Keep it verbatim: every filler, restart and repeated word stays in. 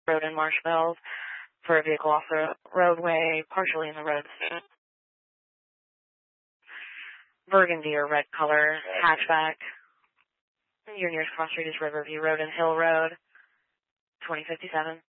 Road in Marshville for a vehicle off the roadway, partially in the road. Burgundy or red color, hatchback. Your nearest cross street is Riverview Road and Hill Road, twenty fifty-seven.